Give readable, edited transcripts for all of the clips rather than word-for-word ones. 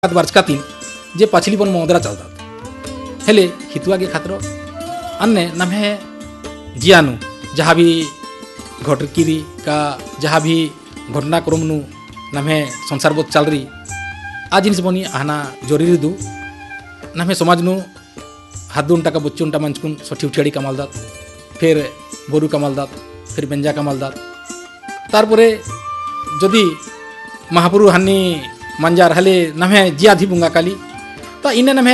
वर्चकातीन जे पाचली पण मोदरा चालतात हेले हितवागे खातर अन्य नम्हे जियानु जहाँ भी घटकिरी का जहाँ भी घटनाक्रम नु नम्हे संसार बोध चल रही आज जिनिस बनी आना जरूरी दु नम्हे समाज नु हादुन टाका बच्चुन टा मंचकुन सठी उठियाड़ी कमाल दात फिर बोरु कमाल दात फिर बेंजा कमाल दात तारपरे जदि महापुरु हानि मंजार हले नम्हे जियाधी बुंगा काली तो इन्हें नम्हे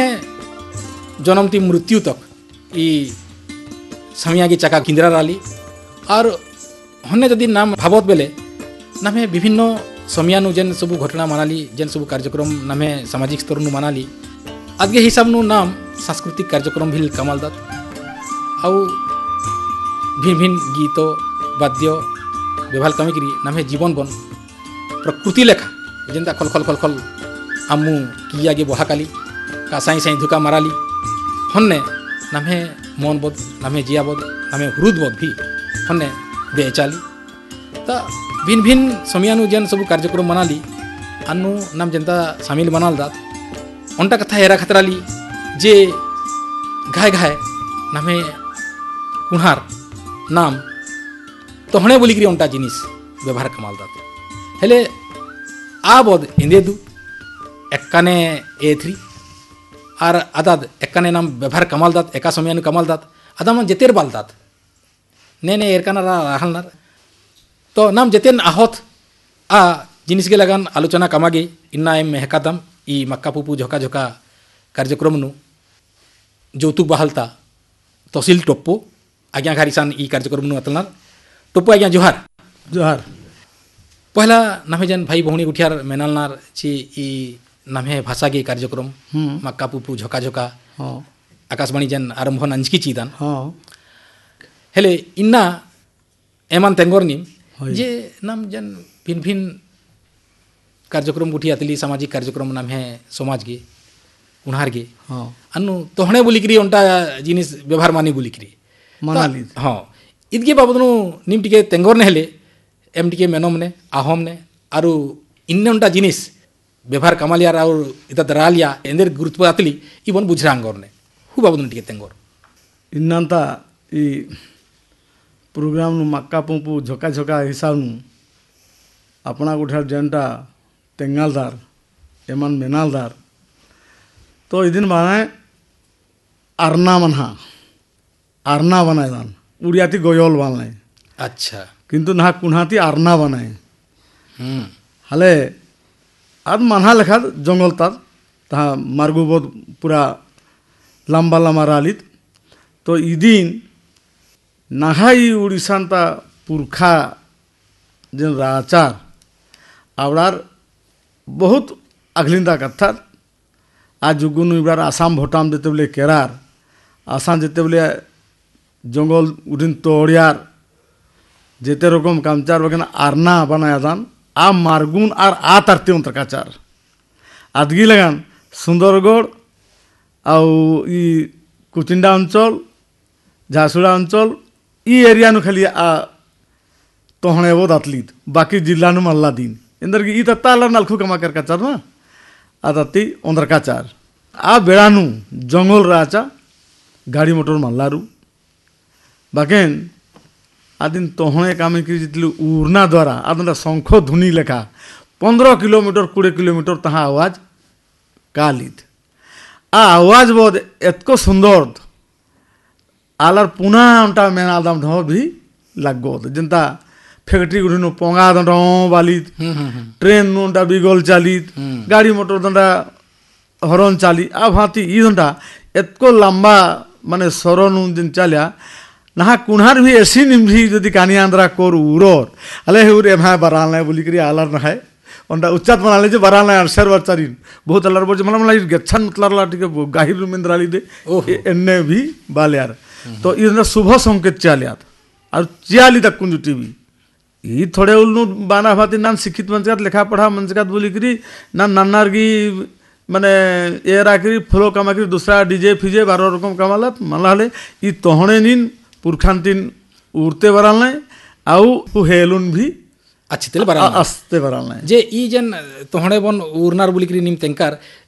जन्मती मृत्यु तक ई समिया की चका किंद्रा राली और हमने जदि नाम भावत बेले नम्हे विभिन्न समियानु जेन सबु घटना मनाली जेन सबु कार्यक्रम नम्हे सामाजिक स्तर नु मनाली आज के हिसाब नु नाम सांस्कृतिक कार्यक्रम भी कमाल दात आउ भिन्न भिन्न गीत वाद्य व्यवहार कमिकरी नम्हे जीवन बन प्रकृति लेखा जेनता खल खल खल खल आमु किया गे बहाकाली का साई साई धुका माराली हन्ने नम्हे मन बोध नम्हे जिया बोध नम्हे हृद बोध भी हन्ने बेचाली ता भिन्न भिन्न समियानु जेन सब कार्यक्रम मनाली अनु नाम जेनता शामिल बनाल दात अंटा कथा हेरा खतराली जे घाय घाय नम्हे कुहार नाम तो हणे बोलिकरी अंटा जिनिस व्यवहार कमाल दात हेले आबोद इंदेदु एक्काने ए3 और आदाद एक्काने नाम व्यवहार कमाल दात एका समयानु कमाल दात आदाम जेतेर बाल दात ने एरकाना राहलनार तो नाम जेतेन आहत आ जिनिस गे लगान आलोचना कमागे इन्ना एम हेकादम ई मक्का पुपु झोका झोका कार्यक्रम नु जौतुक बहालता तहसील टोप्पो आज्ञा घारिसान ई कार्यक्रम नु अतलनार टोप्पो आज्ञा जोहार जोहार पहला नम्हे जेन भाई भौणी उठियार मेनालनार ची ई नम्हे भाषा गे कार्यक्रम मक्का पुपु झोका झोका आकाशवाणी जेन आरंभ नंजकी चीदान हेले इन्ना एमान तेंगोरनी जे नाम जेन भिन्न भिन्न कार्यक्रम उठी आतली सामाजिक कार्यक्रम नम्हे समाज गे उन्हार गे अनु तोहणे बोलिकरी ओंटा जिनिस व्यवहार मानी बोलिकरी मनाली हाँ इदगे बाबदनु निम टिके तेंगोरने हेले एम टिके मेनोम ने आहम ने आरु इन्ने उंटा जिनिस व्यवहार कमालियार और इता दरालिया एंदर गुरुत्व आतली इबन बुझरांगोर ने हु बाबदनु टिके तेंगोर इन्नंता ई प्रोग्राम नु मक्का पुपु झोका झोका हिसाब नु अपना गुठार जनता तेंगालदार एमन मेनालदार तो इदिन बनाए आरना मनहा आरना बनाए दान उड़ियाती गोयल बनाए अच्छा किंतु ना कुन्हाती आरना बनाए हले आद मानहा लेखा जंगल तार ता मार्गो बहुत पूरा लंबा लंबा रालित तो इदिन नाहाई उड़ीसांता पुरखा जन राचार आवड़ार बहुत अगलिंदा कथा आज जुगुन इबार आसाम भोटाम देते बोले केरार आसाम जेते बोले जंगल उदिन तोड़ियार जेते रकम कामचार बगन आरना बनाया दान आ मार्गुन और आ तरते उन तरकाचार आदगी लगान सुंदरगढ़ आउ ई कुचिंडा अंचल झासुड़ा अंचल ई एरिया नु खाली आ तोहणे वो दातलीत बाकी जिल्ला नु मल्ला दिन इंदर की ई तत्ताला नलखु कमा कर काचार ना आदती उंदर काचार आ बेड़ानु जंगल राचा गाड़ी मोटर मल्लारू बाकेन आदिन तोहणे कामे की जितलु उड़ना द्वारा आदन शंख धुनी लेखा 15 किलोमीटर 20 किलोमीटर तहा आवाज कालित आ आवाज बहुत एतको सुंदर आलार पुनः उंटा मेन आदम ढो भी लगो जनता फैक्ट्री गुडी नु पोंगा दंडो वालित ट्रेन नु उंटा बिगोल चालित गाड़ी मोटर दंडा हरन चाली आ भांति ई दंडा एतको लंबा माने सरोनु दिन चालिया ना कुन्हार भी ऐसी निम्भी यदि कानी आंध्रा कोर उरोर अले हुर एमा बरालने बोली करी आलर ना है ओंडा उच्चात मनाले जे बरालने अरसर वरचारिन बहुत अलर बोज मला मला गच्छन मतलर ला टिके गाहिर रुमेंद्राली दे एन्ने भी बाल्यार तो इना शुभ संकेत चालियात और चियाली तक कुंज टीवी ई थोड़े उल्नु बाना भाती नान शिक्षित मंचकात लेखा पढ़ा मंचकात बोली करी ना नन्नार की माने एरा करी फ्लो कमा करी दूसरा डीजे फिजे 12 रकम कमालत मलाले ई तोहणे निन पुरखांतिन उड़ते बरालने आउ हेलुन भी अच्छी तेल बरा आस्ते बराल नहीं जे ई जन तोहड़े बन उरनार बुलिकरी निम तेंकार